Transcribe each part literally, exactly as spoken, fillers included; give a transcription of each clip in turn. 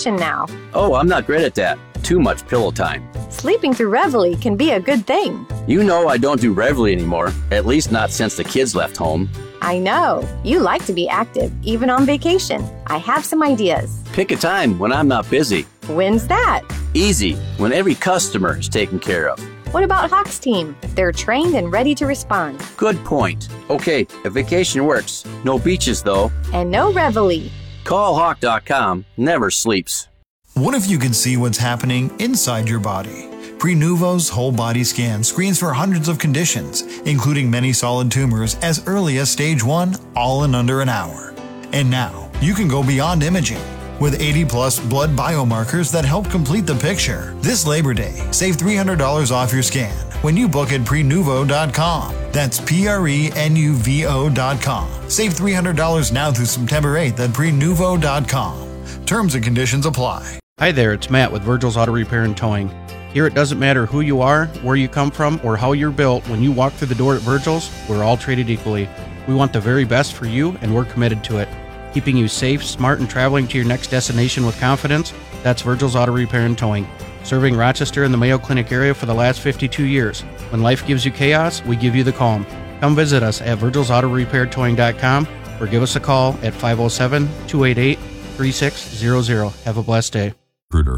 vacation now. Oh, I'm not great at that. Too much pillow time. Sleeping through Reveille can be a good thing. You know I don't do Reveille anymore, at least not since the kids left home. I know. You like to be active, even on vacation. I have some ideas. Pick a time when I'm not busy. When's that? Easy, when every customer is taken care of. What about Hawk's team? They're trained and ready to respond. Good point. Okay, a vacation works. No beaches, though. And no Reveille. Call Hawk dot com. Never sleeps. What if you could see what's happening inside your body? Prenuvo's whole body scan screens for hundreds of conditions, including many solid tumors as early as stage one, all in under an hour. And now, you can go beyond imaging. With eighty plus blood biomarkers that help complete the picture. This Labor Day, save three hundred dollars off your scan when you book at prenuvo dot com. That's P R E N U V O dot com. Save three hundred dollars now through September eighth at prenuvo dot com. Terms and conditions apply. Hi there, it's Matt with Virgil's Auto Repair and Towing. Here it doesn't matter who you are, where you come from, or how you're built. When you walk through the door at Virgil's, we're all treated equally. We want the very best for you, and we're committed to it. Keeping you safe, smart, and traveling to your next destination with confidence, that's Virgil's Auto Repair and Towing. Serving Rochester and the Mayo Clinic area for the last fifty-two years. When life gives you chaos, we give you the calm. Come visit us at virgils auto repair towing dot com or give us a call at five oh seven, two eight eight, three six zero zero. Have a blessed day. Rochester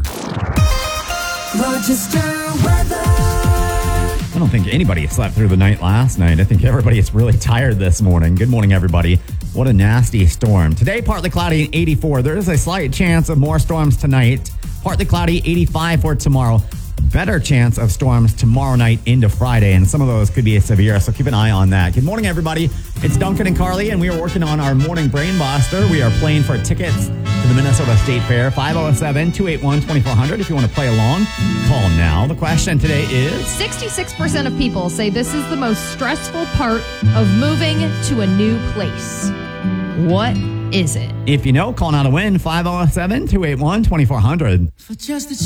weather. I don't think anybody slept through the night last night. I think everybody is really tired this morning. Good morning, everybody. What a nasty storm. Today, partly cloudy and eighty-four. There is a slight chance of more storms tonight. Partly cloudy, eighty-five for tomorrow. Better chance of storms tomorrow night into Friday, and some of those could be severe, so keep an eye on that. Good morning, everybody. It's Duncan and Carly, and we are working on our morning brain buster. We are playing for tickets to the Minnesota State Fair. five oh seven, two eight one, two four zero zero. If you want to play along, call now. The question today is... sixty-six percent of people say this is the most stressful part of moving to a new place. What is it? If you know, call now to win. five oh seven, two eight one, two four zero zero. For just a